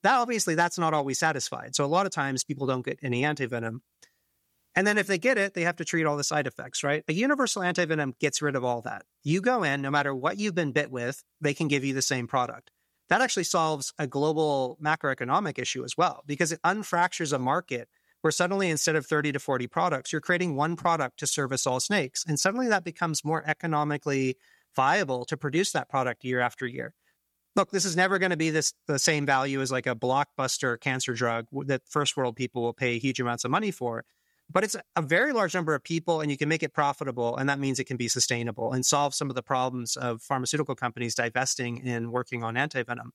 obviously, that's not always satisfied. So a lot of times people don't get any antivenom. And then if they get it, they have to treat all the side effects, right? A universal antivenom gets rid of all that. You go in, no matter what you've been bit with, they can give you the same product. That actually solves a global macroeconomic issue as well, because it unfractures a market where suddenly instead of 30 to 40 products, you're creating one product to service all snakes. And suddenly that becomes more economically viable to produce that product year after year. Look, this is never going to be the same value as like a blockbuster cancer drug that first world people will pay huge amounts of money for. But it's a very large number of people, and you can make it profitable, and that means it can be sustainable and solve some of the problems of pharmaceutical companies divesting and working on antivenom.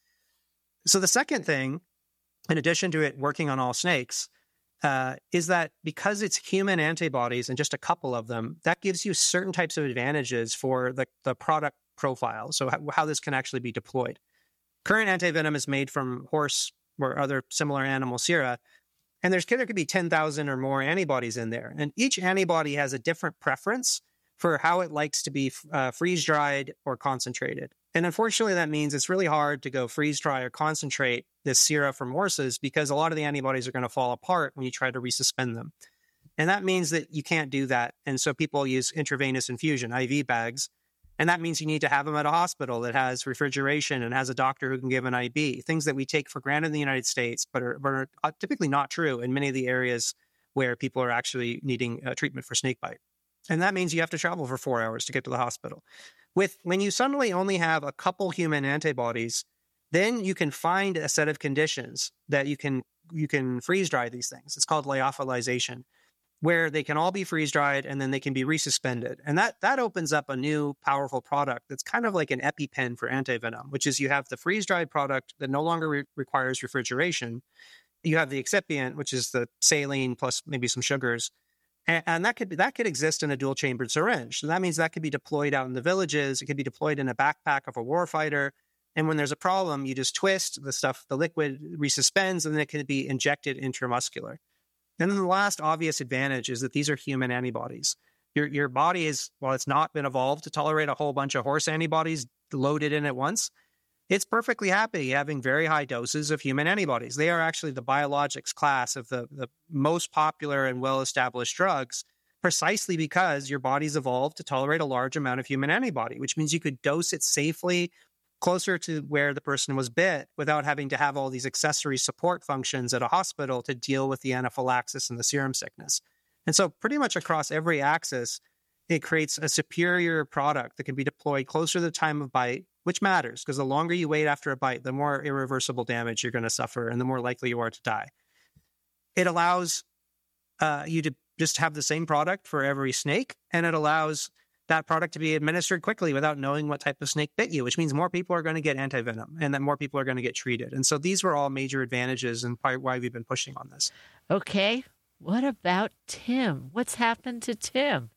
So the second thing, in addition to it working on all snakes, is that because it's human antibodies and just a couple of them, that gives you certain types of advantages for the product profile, so how this can actually be deployed. Current antivenom is made from horse or other similar animal sera, and there could be 10,000 or more antibodies in there. And each antibody has a different preference for how it likes to be freeze-dried or concentrated. And unfortunately, that means it's really hard to go freeze-dry or concentrate this sera from horses because a lot of the antibodies are going to fall apart when you try to resuspend them. And that means that you can't do that. And so people use intravenous infusion, IV bags. And that means you need to have them at a hospital that has refrigeration and has a doctor who can give an IV, things that we take for granted in the United States, but are typically not true in many of the areas where people are actually needing treatment for snakebite. And that means you have to travel for 4 hours to get to the hospital. When you suddenly only have a couple human antibodies, then you can find a set of conditions that you can freeze dry these things. It's called lyophilization, where they can all be freeze-dried and then they can be resuspended. And that opens up a new powerful product that's kind of like an EpiPen for antivenom, which is you have the freeze-dried product that no longer requires refrigeration. You have the excipient, which is the saline plus maybe some sugars. And that could exist in a dual-chambered syringe. So that means that could be deployed out in the villages. It could be deployed in a backpack of a warfighter. And when there's a problem, you just twist the liquid resuspends, and then it can be injected intramuscular. And then the last obvious advantage is that these are human antibodies. Your body is, while it's not been evolved to tolerate a whole bunch of horse antibodies loaded in at once, it's perfectly happy having very high doses of human antibodies. They are actually the biologics class of the most popular and well-established drugs, precisely because your body's evolved to tolerate a large amount of human antibody, which means you could dose it safely closer to where the person was bit without having to have all these accessory support functions at a hospital to deal with the anaphylaxis and the serum sickness. And so pretty much across every axis, it creates a superior product that can be deployed closer to the time of bite, which matters because the longer you wait after a bite, the more irreversible damage you're going to suffer and the more likely you are to die. It allows you to just have the same product for every snake, and it allows that product to be administered quickly without knowing what type of snake bit you, which means more people are going to get antivenom and that more people are going to get treated. And so these were all major advantages and why we've been pushing on this. Okay. What about Tim? What's happened to Tim?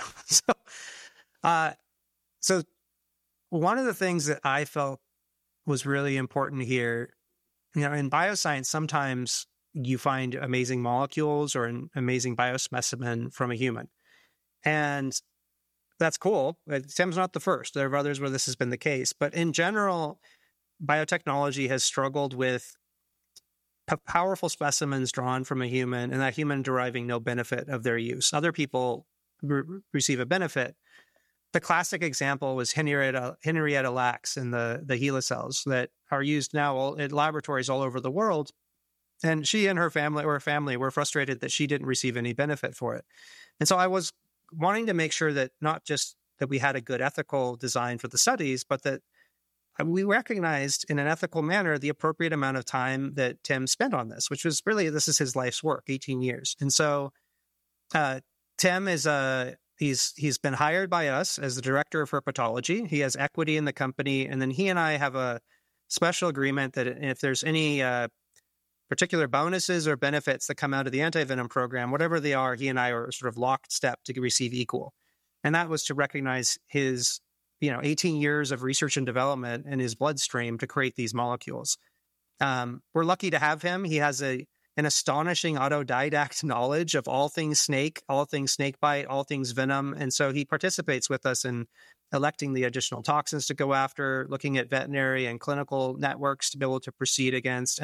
Yeah. So one of the things that I felt was really important here, in bioscience, sometimes you find amazing molecules or an amazing biospecimen from a human. And that's cool. Tim's not the first. There are others where this has been the case. But in general, biotechnology has struggled with powerful specimens drawn from a human and that human deriving no benefit of their use. Other people receive a benefit. The classic example was Henrietta Lacks and the HeLa cells that are used now in laboratories all over the world. And she and her family were frustrated that she didn't receive any benefit for it. And so I was wanting to make sure that not just that we had a good ethical design for the studies, but that we recognized in an ethical manner the appropriate amount of time that Tim spent on this, which was really, this is his life's work, 18 years. And so Tim is he's been hired by us as the director of herpetology. He has equity in the company. And then he and I have a special agreement that if there's any particular bonuses or benefits that come out of the antivenom program, whatever they are, he and I are sort of locked step to receive equal. And that was to recognize his 18 years of research and development in his bloodstream to create these molecules. We're lucky to have him. He has an astonishing autodidact knowledge of all things snake, all things snakebite, all things venom. And so he participates with us in electing the additional toxins to go after, looking at veterinary and clinical networks to be able to proceed against.